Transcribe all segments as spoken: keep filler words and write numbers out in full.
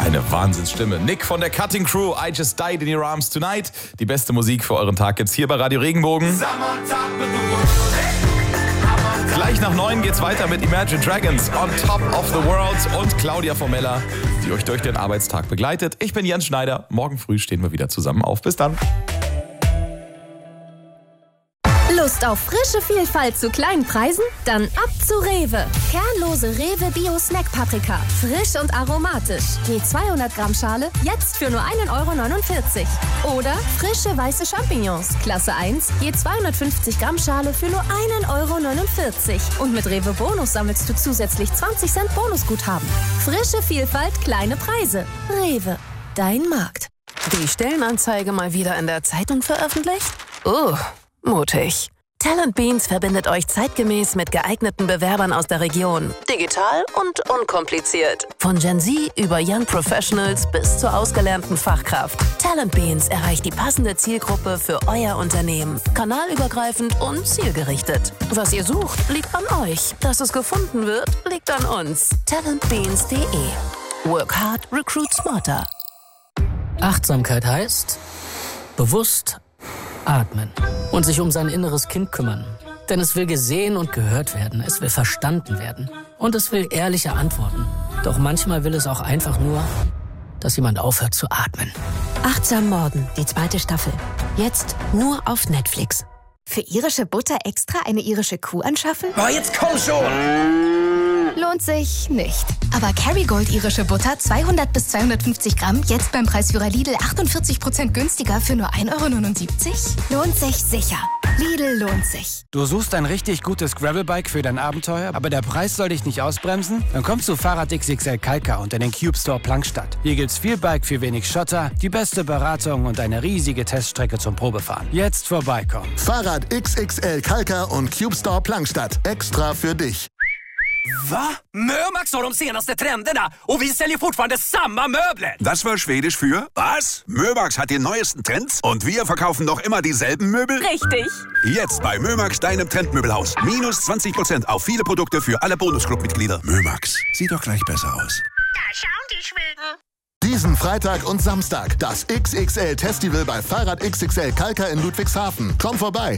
Eine Wahnsinnsstimme. Nick von der Cutting Crew, I Just Died in Your Arms Tonight. Die beste Musik für euren Tag gibt's hier bei Radio Regenbogen. Gleich nach neun geht's weiter mit Imagine Dragons, On Top of the World und Claudia Formella, die euch durch den Arbeitstag begleitet. Ich bin Jens Schneider. Morgen früh stehen wir wieder zusammen auf. Bis dann. Lust auf frische Vielfalt zu kleinen Preisen? Dann ab zu Rewe. Kernlose Rewe Bio Snack Paprika. Frisch und aromatisch. Je zweihundert Gramm Schale jetzt für nur ein Euro neunundvierzig. Oder frische weiße Champignons. Klasse eins. Je zweihundertfünfzig Gramm Schale für nur ein Euro neunundvierzig. Und mit Rewe Bonus sammelst du zusätzlich zwanzig Cent Bonusguthaben. Frische Vielfalt, kleine Preise. Rewe. Dein Markt. Die Stellenanzeige mal wieder in der Zeitung veröffentlicht? Oh, mutig. Talent Beans verbindet euch zeitgemäß mit geeigneten Bewerbern aus der Region. Digital und unkompliziert. Von Gen Z über Young Professionals bis zur ausgelernten Fachkraft. Talent Beans erreicht die passende Zielgruppe für euer Unternehmen. Kanalübergreifend und zielgerichtet. Was ihr sucht, liegt an euch. Dass es gefunden wird, liegt an uns. talent beans punkt de. Work hard, recruit smarter. Achtsamkeit heißt bewusst atmen und sich um sein inneres Kind kümmern. Denn es will gesehen und gehört werden, es will verstanden werden und es will ehrliche Antworten. Doch manchmal will es auch einfach nur, dass jemand aufhört zu atmen. Achtsam Morden, die zweite Staffel. Jetzt nur auf Netflix. Für irische Butter extra eine irische Kuh anschaffen? Oh, jetzt komm schon! Lohnt sich nicht. Aber Kerrygold irische Butter zweihundert bis zweihundertfünfzig Gramm jetzt beim Preisführer Lidl achtundvierzig Prozent günstiger für nur ein Euro neunundsiebzig? Lohnt sich sicher. Lidl lohnt sich. Du suchst ein richtig gutes Gravelbike für dein Abenteuer, aber der Preis soll dich nicht ausbremsen? Dann komm zu Fahrrad X X L Kalka unter den Cube Store Plankstadt. Hier gibt's viel Bike für wenig Schotter, die beste Beratung und eine riesige Teststrecke zum Probefahren. Jetzt vorbeikommen. Fahrrad X X L Kalka und Cube Store Plankstadt. Extra für dich. Va? Mömax har de senaste trenderna och vi säljer fortfarande samma möbler. Das war Schwedisch für was? Mömax hat die neuesten Trends und wir verkaufen noch immer dieselben Möbel? Richtig. Jetzt bei Mömax, deinem Trendmöbelhaus. Minus zwanzig Prozent auf viele Produkte für alle Bonusclub-Mitglieder. Mömax, sieht doch gleich besser aus. Da schauen die Schweden. Diesen Freitag und Samstag das X X L-Festival bei Fahrrad X X L Kalka in Ludwigshafen. Komm vorbei.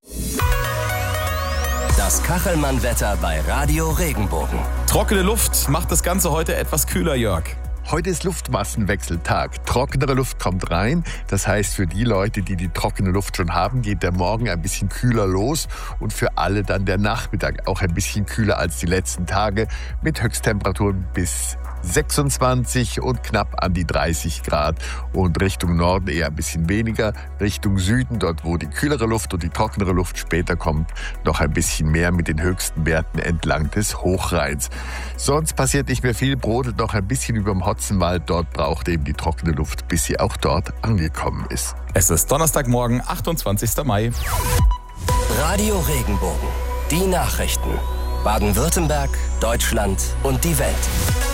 Das Kachelmann-Wetter bei Radio Regenbogen. Trockene Luft macht das Ganze heute etwas kühler, Jörg. Heute ist Luftmassenwechseltag. Trockenere Luft kommt rein. Das heißt, für die Leute, die die trockene Luft schon haben, geht der Morgen ein bisschen kühler los. Und für alle dann der Nachmittag auch ein bisschen kühler als die letzten Tage. Mit Höchsttemperaturen bis sechsundzwanzig und knapp an die dreißig Grad. Und Richtung Norden eher ein bisschen weniger. Richtung Süden, dort wo die kühlere Luft und die trockenere Luft später kommt, noch ein bisschen mehr mit den höchsten Werten entlang des Hochrheins. Sonst passiert nicht mehr viel, brodelt noch ein bisschen über dem Hotzenwald. Dort braucht eben die trockene Luft, bis sie auch dort angekommen ist. Es ist Donnerstagmorgen, achtundzwanzigster Mai. Radio Regenbogen. Die Nachrichten. Baden-Württemberg, Deutschland und die Welt.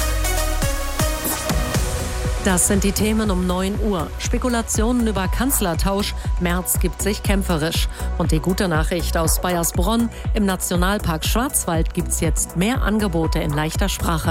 Das sind die Themen um neun Uhr. Spekulationen über Kanzlertausch. Merz gibt sich kämpferisch. Und die gute Nachricht aus Baiersbronn. Im Nationalpark Schwarzwald gibt es jetzt mehr Angebote in leichter Sprache.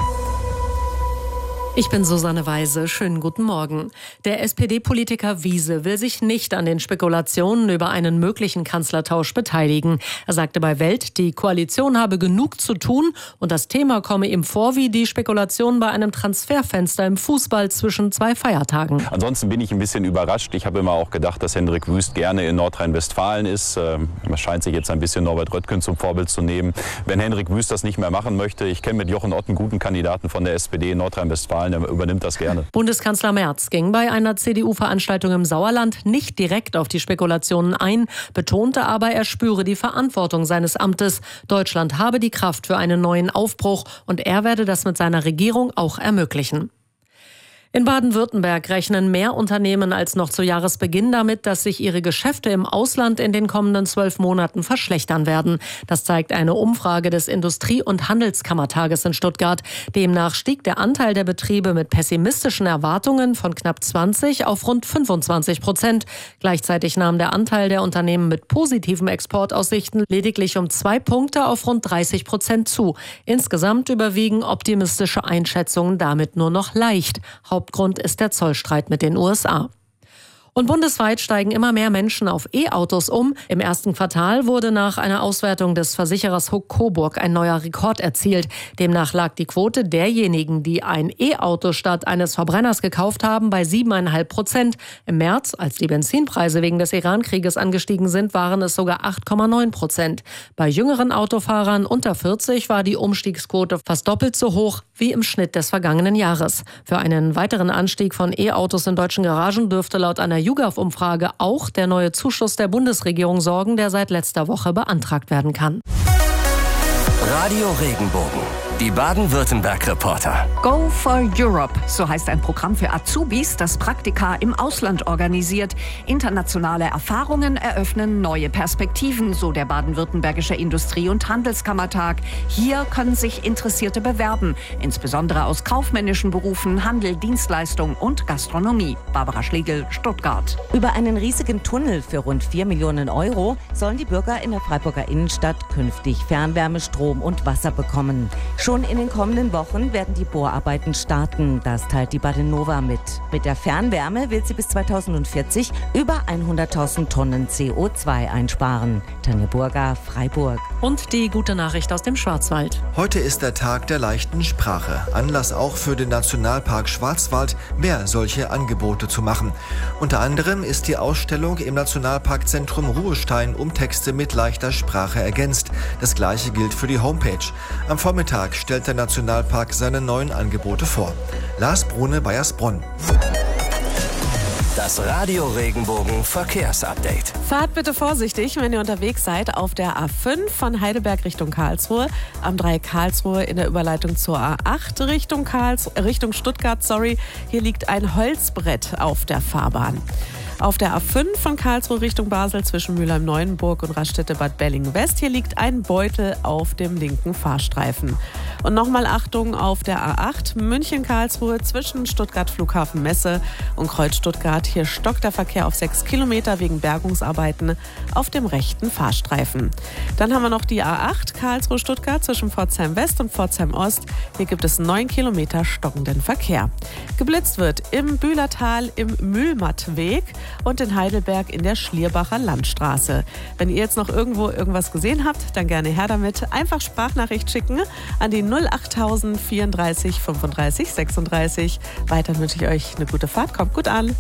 Ich bin Susanne Weise. Schönen guten Morgen. Der S P D-Politiker Wiese will sich nicht an den Spekulationen über einen möglichen Kanzlertausch beteiligen. Er sagte bei Welt, die Koalition habe genug zu tun und das Thema komme ihm vor wie die Spekulation bei einem Transferfenster im Fußball zwischen zwei Feiertagen. Ansonsten bin ich ein bisschen überrascht. Ich habe immer auch gedacht, dass Hendrik Wüst gerne in Nordrhein-Westfalen ist. Man scheint sich jetzt ein bisschen Norbert Röttgen zum Vorbild zu nehmen. Wenn Hendrik Wüst das nicht mehr machen möchte, ich kenne mit Jochen Ott einen guten Kandidaten von der S P D in Nordrhein-Westfalen, der übernimmt das gerne. Bundeskanzler Merz ging bei einer C D U-Veranstaltung im Sauerland nicht direkt auf die Spekulationen ein, betonte aber, er spüre die Verantwortung seines Amtes. Deutschland habe die Kraft für einen neuen Aufbruch und er werde das mit seiner Regierung auch ermöglichen. In Baden-Württemberg rechnen mehr Unternehmen als noch zu Jahresbeginn damit, dass sich ihre Geschäfte im Ausland in den kommenden zwölf Monaten verschlechtern werden. Das zeigt eine Umfrage des Industrie- und Handelskammertages in Stuttgart. Demnach stieg der Anteil der Betriebe mit pessimistischen Erwartungen von knapp zwanzig auf rund fünfundzwanzig Prozent. Gleichzeitig nahm der Anteil der Unternehmen mit positiven Exportaussichten lediglich um zwei Punkte auf rund dreißig Prozent zu. Insgesamt überwiegen optimistische Einschätzungen damit nur noch leicht. Hauptgrund ist der Zollstreit mit den U S A. Und bundesweit steigen immer mehr Menschen auf E-Autos um. Im ersten Quartal wurde nach einer Auswertung des Versicherers Huck Coburg ein neuer Rekord erzielt. Demnach lag die Quote derjenigen, die ein E-Auto statt eines Verbrenners gekauft haben, bei sieben Komma fünf Prozent. Im März, als die Benzinpreise wegen des Iran-Krieges angestiegen sind, waren es sogar acht Komma neun Prozent. Bei jüngeren Autofahrern unter vierzig war die Umstiegsquote fast doppelt so hoch wie im Schnitt des vergangenen Jahres. Für einen weiteren Anstieg von E-Autos in deutschen Garagen dürfte laut einer YouGov-Umfrage auch der neue Zuschuss der Bundesregierung sorgen, der seit letzter Woche beantragt werden kann. Radio Regenbogen, die Baden-Württemberg-Reporter. Go for Europe, so heißt ein Programm für Azubis, das Praktika im Ausland organisiert. Internationale Erfahrungen eröffnen neue Perspektiven, so der baden-württembergische Industrie- und Handelskammertag. Hier können sich Interessierte bewerben, insbesondere aus kaufmännischen Berufen, Handel, Dienstleistung und Gastronomie. Barbara Schlegel, Stuttgart. Über einen riesigen Tunnel für rund vier Millionen Euro sollen die Bürger in der Freiburger Innenstadt künftig Fernwärme, Strom und Wasser bekommen. Schon in den kommenden Wochen werden die Bohrarbeiten starten. Das teilt die Badennova mit. Mit der Fernwärme will sie bis zweitausendvierzig über hunderttausend Tonnen C O zwei einsparen. Tanja Burger, Freiburg. Und die gute Nachricht aus dem Schwarzwald. Heute ist der Tag der leichten Sprache. Anlass auch für den Nationalpark Schwarzwald, mehr solche Angebote zu machen. Unter anderem ist die Ausstellung im Nationalparkzentrum Ruhestein um Texte mit leichter Sprache ergänzt. Das gleiche gilt für die Homepage. Am Vormittag stellt der Nationalpark seine neuen Angebote vor. Lars Brune, Bayersbronn. Das Radio Regenbogen Verkehrsupdate. Fahrt bitte vorsichtig, wenn ihr unterwegs seid auf der A fünf von Heidelberg Richtung Karlsruhe, am drei Karlsruhe in der Überleitung zur A acht Richtung, Karls, Richtung Stuttgart. Sorry, hier liegt ein Holzbrett auf der Fahrbahn. Auf der A fünf von Karlsruhe Richtung Basel zwischen Mülheim-Neuenburg und Raststätte-Bad Belling-West. Hier liegt ein Beutel auf dem linken Fahrstreifen. Und nochmal Achtung auf der A acht München-Karlsruhe zwischen Stuttgart-Flughafen-Messe und Kreuz-Stuttgart. Hier stockt der Verkehr auf sechs Kilometer wegen Bergungsarbeiten auf dem rechten Fahrstreifen. Dann haben wir noch die A acht Karlsruhe-Stuttgart zwischen Pforzheim-West und Pforzheim-Ost. Hier gibt es neun Kilometer stockenden Verkehr. Geblitzt wird im Bühlertal im Mühlmattweg und in Heidelberg in der Schlierbacher Landstraße. Wenn ihr jetzt noch irgendwo irgendwas gesehen habt, dann gerne her damit. Einfach Sprachnachricht schicken an die null achttausend vierunddreißig fünfunddreißig sechsunddreißig. Weiter wünsche ich euch eine gute Fahrt. Kommt gut an.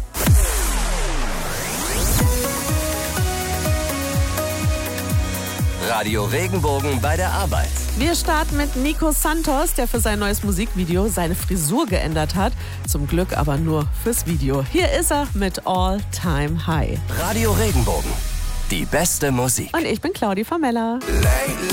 Radio Regenbogen bei der Arbeit. Wir starten mit Nico Santos, der für sein neues Musikvideo seine Frisur geändert hat. Zum Glück aber nur fürs Video. Hier ist er mit All Time High. Radio Regenbogen, die beste Musik. Und ich bin Claudi Formella. Lately